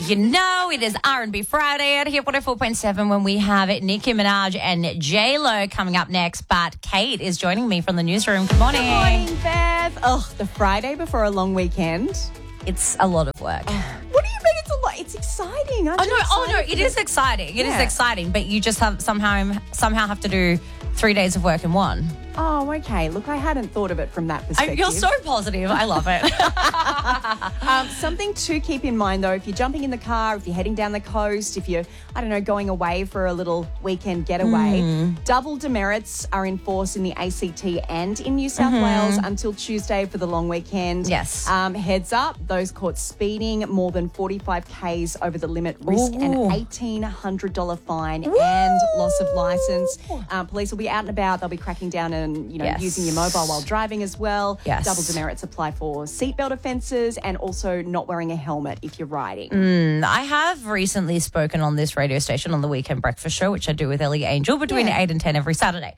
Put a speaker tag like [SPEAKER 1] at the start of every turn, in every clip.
[SPEAKER 1] You know it is R&B Friday at Hit 104.7 when we have Nicki Minaj and J-Lo coming up next. But Kate is joining me from the newsroom. Good morning.
[SPEAKER 2] Good morning, Beth. The Friday before a long weekend.
[SPEAKER 1] It's a lot of work.
[SPEAKER 2] What do you mean it's a lot? It's exciting.
[SPEAKER 1] It is exciting. It is exciting, but you just have somehow have to do 3 days of work in one.
[SPEAKER 2] Oh, okay. Look, I hadn't thought of it from that perspective.
[SPEAKER 1] You're so positive. I love it.
[SPEAKER 2] Something to keep in mind, though, if you're jumping in the car, if you're heading down the coast, if you're, going away for a little weekend getaway, double demerits are in force in the ACT and in New South Wales until Tuesday for the long weekend.
[SPEAKER 1] Yes.
[SPEAKER 2] Heads up, those caught speeding more than 45 Ks over the limit risk an $1,800 fine and loss of licence. Police will be out and about. They'll be cracking down and, using your mobile while driving as well.
[SPEAKER 1] Yes.
[SPEAKER 2] Double demerits apply for seatbelt offences and also not wearing a helmet if you're riding.
[SPEAKER 1] I have recently spoken on this radio station on the Weekend Breakfast Show, which I do with Ellie Angel between 8 and 10 every Saturday.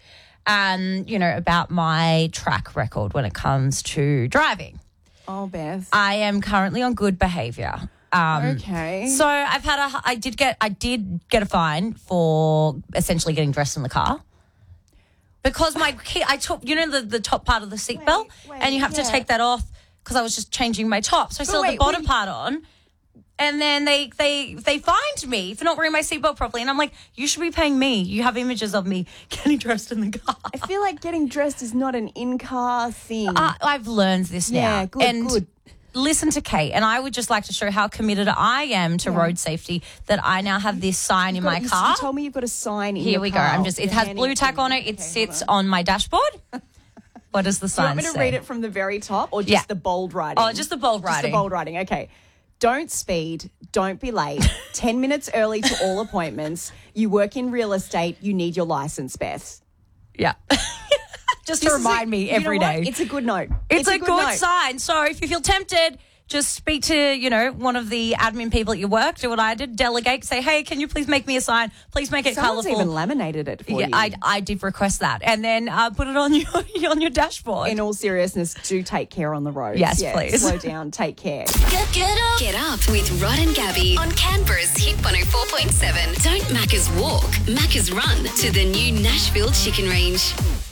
[SPEAKER 1] About my track record when it comes to driving.
[SPEAKER 2] Oh, Beth.
[SPEAKER 1] I am currently on good behaviour.
[SPEAKER 2] Okay.
[SPEAKER 1] So I did get a fine for essentially getting dressed in the car. Because my key, I took, the top part of the seatbelt, and you have to take that off because I was just changing my top. So I still had the bottom part on. And then they fined me for not wearing my seatbelt properly. And I'm like, you should be paying me. You have images of me getting dressed in the car.
[SPEAKER 2] I feel like getting dressed is not an in-car thing.
[SPEAKER 1] I've learned this now.
[SPEAKER 2] Yeah, good.
[SPEAKER 1] Listen to Kate, and I would just like to show how committed I am to road safety that I now have this sign in my car.
[SPEAKER 2] You told me you've got a sign in
[SPEAKER 1] Here
[SPEAKER 2] your
[SPEAKER 1] we
[SPEAKER 2] car.
[SPEAKER 1] go. It has blue tack on it. It sits on my dashboard. What does the sign say?
[SPEAKER 2] Do you want me to read it from the very top or just the bold writing?
[SPEAKER 1] Oh, just the bold writing.
[SPEAKER 2] Just the bold writing, okay. Don't speed. Don't be late. 10 minutes early to all appointments. You work in real estate. You need your license, Beth.
[SPEAKER 1] Yeah. Just to remind me every day.
[SPEAKER 2] It's a good note.
[SPEAKER 1] It's a good sign. So if you feel tempted, just speak to, one of the admin people at your work. Do what I did. Delegate. Say, hey, can you please make me a sign? Please make it colourful.
[SPEAKER 2] Someone's even laminated it for you.
[SPEAKER 1] I did request that. And then put it on your dashboard.
[SPEAKER 2] In all seriousness, do take care on the road.
[SPEAKER 1] Yes, please.
[SPEAKER 2] Slow down. Take care.
[SPEAKER 3] Get up with Rod and Gabby on Canberra's Hit 104.7. Don't Macca's walk, Macca's run to the new Nashville Chicken Range.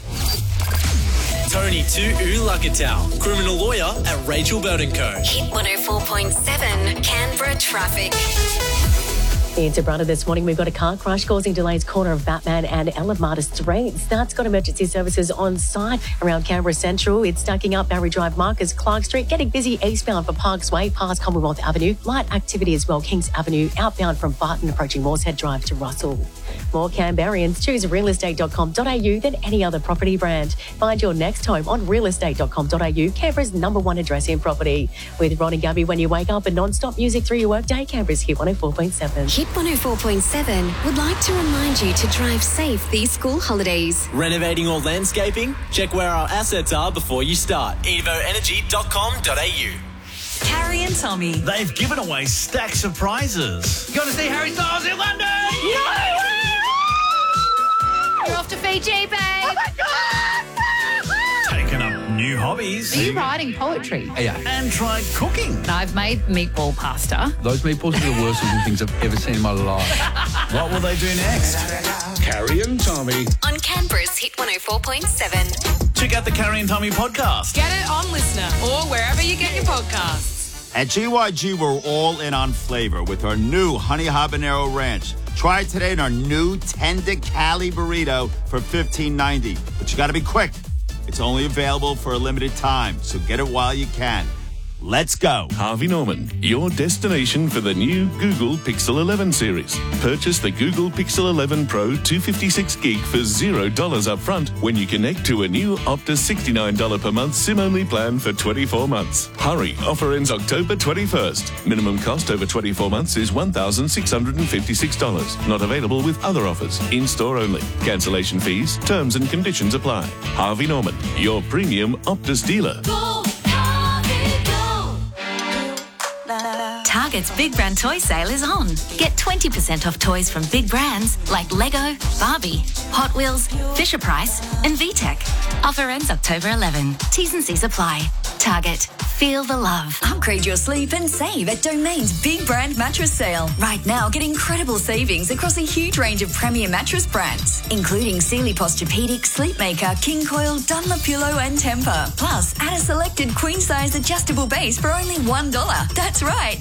[SPEAKER 4] Tony Tu'u-Lukatau, criminal lawyer at Rachel Burton Co.
[SPEAKER 3] Hit 104.7, Canberra traffic.
[SPEAKER 5] Into Brunner this morning, we've got a car crash causing delays corner of Batman and Ellamatta Streets. That's got emergency services on site around Canberra Central. It's stacking up Barry Drive, Marcus, Clark Street, getting busy eastbound for Parks Way, past Commonwealth Avenue. Light activity as well, Kings Avenue, outbound from Barton, approaching Moorehead Drive to Russell. More Canberrians choose realestate.com.au than any other property brand. Find your next home on realestate.com.au, Canberra's #1 address in property. With Ron and Gabby when you wake up and non-stop music through your workday, Canberra's Hit 104.7.
[SPEAKER 3] Hit 104.7 would like to remind you to drive safe these school holidays.
[SPEAKER 4] Renovating or landscaping? Check where our assets are before you start. evoenergy.com.au.
[SPEAKER 6] Harry and Tommy.
[SPEAKER 7] They've given away stacks of prizes. You got to see Harry Styles in London?
[SPEAKER 8] You're off to Fiji, babe.
[SPEAKER 7] Oh my God! Taken up new hobbies.
[SPEAKER 8] Are you writing poetry?
[SPEAKER 9] Yeah.
[SPEAKER 7] And tried cooking.
[SPEAKER 8] I've made meatball pasta.
[SPEAKER 9] Those meatballs are the worst looking things I've ever seen in my life.
[SPEAKER 7] What will they do next?
[SPEAKER 10] Carrie and Tommy.
[SPEAKER 3] On Canberra's Hit 104.7.
[SPEAKER 7] Check out the Carrie and Tommy podcast.
[SPEAKER 6] Get it on Listener or wherever you get your podcasts.
[SPEAKER 11] At GYG, we're all in on flavor with our new Honey Habanero Ranch. Try it today in our new Tender Cali Burrito for $15.90. But you got to be quick. It's only available for a limited time, so get it while you can. Let's go.
[SPEAKER 12] Harvey Norman, your destination for the new Google Pixel 11 series. Purchase the Google Pixel 11 Pro 256 gig for $0 up front when you connect to a new Optus $69 per month SIM-only plan for 24 months. Hurry, offer ends October 21st. Minimum cost over 24 months is $1,656. Not available with other offers. In-store only. Cancellation fees, terms and conditions apply. Harvey Norman, your premium Optus dealer.
[SPEAKER 13] Target's Big Brand Toy Sale is on. Get 20% off toys from big brands like Lego, Barbie, Hot Wheels, Fisher-Price and VTech. Offer ends October 11. T's and C's apply. Target. Feel the love.
[SPEAKER 14] Upgrade your sleep and save at Domain's Big Brand Mattress Sale. Right now, get incredible savings across a huge range of premier mattress brands, including Sealy Posturepedic, Sleepmaker, King Coil, Dunlopillow and Tempur. Plus, add a selected queen-size adjustable base for only $1. That's right,